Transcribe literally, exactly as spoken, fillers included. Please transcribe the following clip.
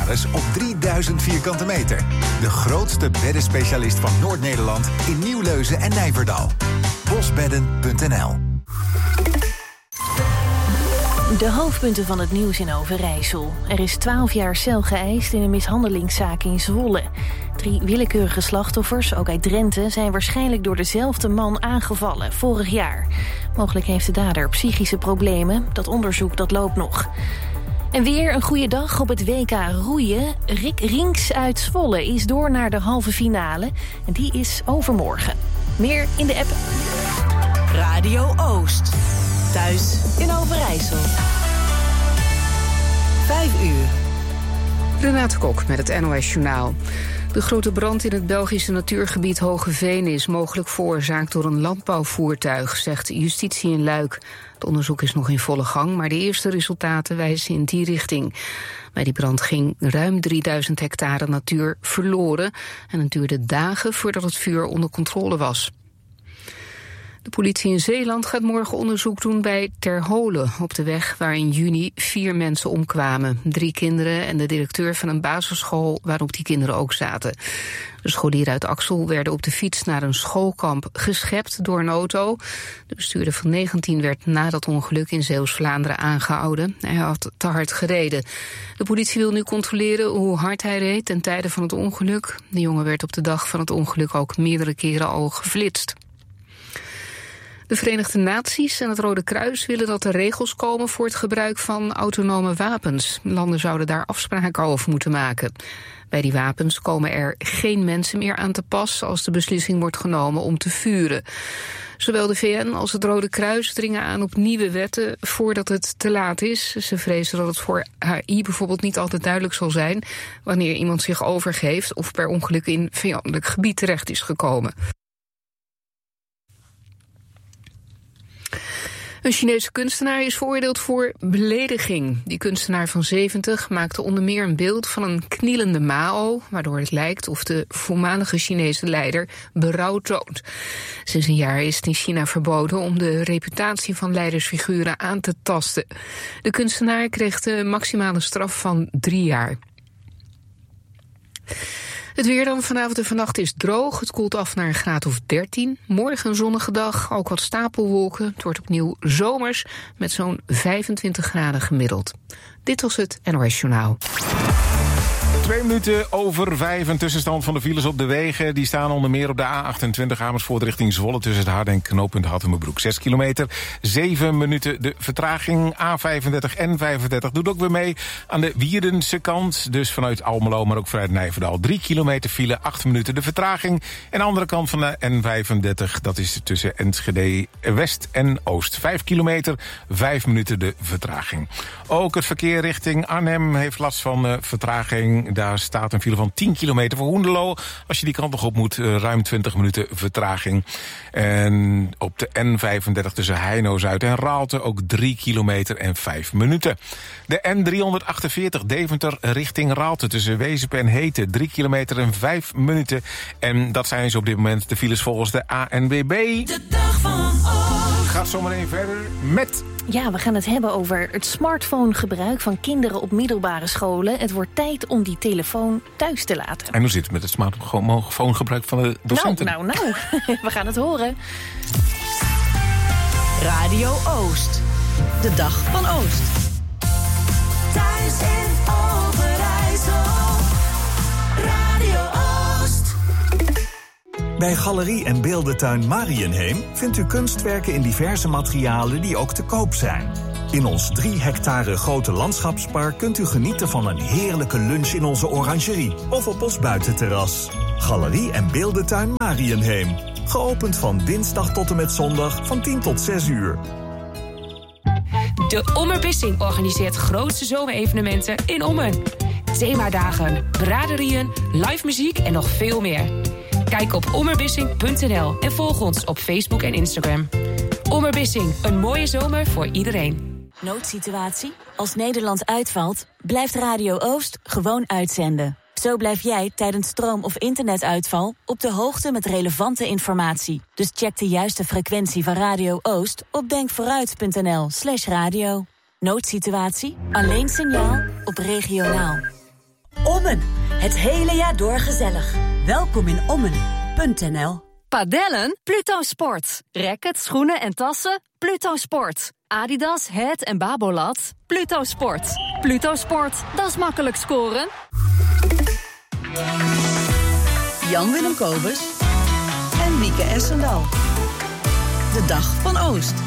beddenstatus op drieduizend vierkante meter. De grootste beddenspecialist van Noord-Nederland in Nieuwleuzen en Nijverdal. bosbedden punt n l. De hoofdpunten van het nieuws in Overijssel. Er is twaalf jaar cel geëist in een mishandelingszaak in Zwolle. Drie willekeurige slachtoffers, ook uit Drenthe, zijn waarschijnlijk door dezelfde man aangevallen vorig jaar. Mogelijk heeft de dader psychische problemen. Dat onderzoek dat loopt nog. En weer een goede dag op het W K roeien. Rick Rinks uit Zwolle is door naar de halve finale. En die is overmorgen. Meer in de app. Radio Oost. Thuis in Overijssel. Vijf uur. Renate Kok met het N O S Journaal. De grote brand in het Belgische natuurgebied Hogeveen is mogelijk veroorzaakt door een landbouwvoertuig, zegt justitie in Luik. Het onderzoek is nog in volle gang, maar de eerste resultaten wijzen in die richting. Bij die brand ging ruim drieduizend hectare natuur verloren en het duurde dagen voordat het vuur onder controle was. De politie in Zeeland gaat morgen onderzoek doen bij Terholen, op de weg waar in juni vier mensen omkwamen. Drie kinderen en de directeur van een basisschool waarop die kinderen ook zaten. De scholieren uit Axel werden op de fiets naar een schoolkamp geschept door een auto. De bestuurder van negentien werd na dat ongeluk in Zeeuws-Vlaanderen aangehouden. Hij had te hard gereden. De politie wil nu controleren hoe hard hij reed ten tijde van het ongeluk. De jongen werd op de dag van het ongeluk ook meerdere keren al geflitst. De Verenigde Naties en het Rode Kruis willen dat er regels komen voor het gebruik van autonome wapens. Landen zouden daar afspraken over moeten maken. Bij die wapens komen er geen mensen meer aan te pas als de beslissing wordt genomen om te vuren. Zowel de V N als het Rode Kruis dringen aan op nieuwe wetten voordat het te laat is. Ze vrezen dat het voor H I bijvoorbeeld niet altijd duidelijk zal zijn wanneer iemand zich overgeeft of per ongeluk in vijandelijk gebied terecht is gekomen. Een Chinese kunstenaar is veroordeeld voor belediging. Die kunstenaar van zeventig maakte onder meer een beeld van een knielende Mao, waardoor het lijkt of de voormalige Chinese leider berouw toont. Sinds een jaar is het in China verboden om de reputatie van leidersfiguren aan te tasten. De kunstenaar kreeg de maximale straf van drie jaar. Het weer dan vanavond en vannacht is droog. Het koelt af naar een graad of dertien. Morgen een zonnige dag, ook wat stapelwolken. Het wordt opnieuw zomers met zo'n vijfentwintig graden gemiddeld. Dit was het N O S Journaal. Twee minuten over vijf. Een tussenstand van de files op de wegen. Die staan onder meer op de A achtentwintig Amersfoort richting Zwolle tussen het Harde en knooppunt Hattemerbroek. Zes kilometer, zeven minuten de vertraging. A vijfendertig en vijfendertig doet ook weer mee aan de Wierdense kant. Dus vanuit Almelo, maar ook vanuit Nijverdal. Drie kilometer file, acht minuten de vertraging. En de andere kant van de N vijfendertig, dat is tussen Enschede West en Oost. Vijf kilometer, vijf minuten de vertraging. Ook het verkeer richting Arnhem heeft last van uh, vertraging. Daar staat een file van tien kilometer voor Hoenderloo. Als je die kant nog op moet, ruim twintig minuten vertraging. En op de N vijfendertig tussen Heino-Zuid en Raalte ook drie kilometer en vijf minuten. De N driehonderdachtenveertig Deventer richting Raalte tussen Wezep en Heten. drie kilometer en vijf minuten. En dat zijn ze op dit moment de files volgens de A N W B. De dag van Oost. Gaat zometeen verder met... Ja, we gaan het hebben over het smartphonegebruik van kinderen op middelbare scholen. Het wordt tijd om die telefoon thuis te laten. En hoe zit het met het smartphonegebruik van de docenten? Nou, nou, nou. We gaan het horen. Radio Oost. De dag van Oost. Thuis in Overijssel. Radio Oost. Bij Galerie en Beeldentuin Mariënheem vindt u kunstwerken in diverse materialen die ook te koop zijn. In ons drie hectare grote landschapspark kunt u genieten van een heerlijke lunch in onze orangerie of op ons buitenterras. Galerie en Beeldentuin Mariënheem. Geopend van dinsdag tot en met zondag van tien tot zes uur. De Ommerbissing organiseert grootste zomerevenementen in Ommen. Themadagen, braderieën, live muziek en nog veel meer. Kijk op ommerbissing punt n l en volg ons op Facebook en Instagram. Ommerbissing, een mooie zomer voor iedereen. Noodsituatie? Als Nederland uitvalt, blijft Radio Oost gewoon uitzenden. Zo blijf jij tijdens stroom- of internetuitval op de hoogte met relevante informatie. Dus check de juiste frequentie van Radio Oost op denkvooruit punt n l slash radio. Noodsituatie? Alleen signaal op regionaal. Het hele jaar door gezellig. Welkom in ommen punt n l. Padellen? Pluto Sport. Rackets, schoenen en tassen? Pluto Sport. Adidas, Het en Babolat? Pluto Sport. Pluto Sport, dat is makkelijk scoren. Jan-Willem Kobus en Wieke Essendal. De Dag van Oost.